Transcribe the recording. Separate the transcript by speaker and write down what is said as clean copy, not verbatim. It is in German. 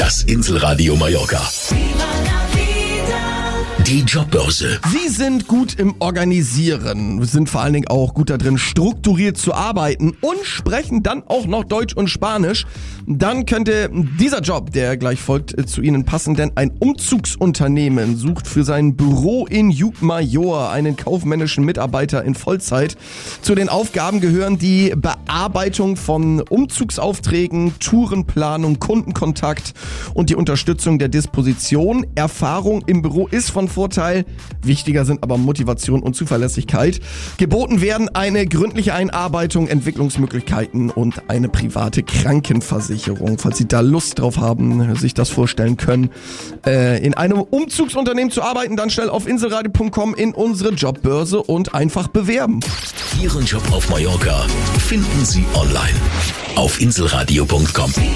Speaker 1: Das Inselradio Mallorca. Die Jobbörse.
Speaker 2: Sie sind gut im Organisieren, sind vor allen Dingen auch gut da drin, strukturiert zu arbeiten und sprechen dann auch noch Deutsch und Spanisch. Dann könnte dieser Job, der gleich folgt, zu Ihnen passen, denn ein Umzugsunternehmen sucht für sein Büro in Llucmajor einen kaufmännischen Mitarbeiter in Vollzeit. Zu den Aufgaben gehören die Bearbeitung von Umzugsaufträgen, Tourenplanung, Kundenkontakt und die Unterstützung der Disposition. Erfahrung im Büro ist von Vorteil. Wichtiger sind aber Motivation und Zuverlässigkeit. Geboten werden eine gründliche Einarbeitung, Entwicklungsmöglichkeiten und eine private Krankenversicherung. Falls Sie da Lust drauf haben, sich das vorstellen können, in einem Umzugsunternehmen zu arbeiten, dann schnell auf inselradio.com in unsere Jobbörse und einfach bewerben.
Speaker 1: Ihren Job auf Mallorca finden Sie online auf inselradio.com.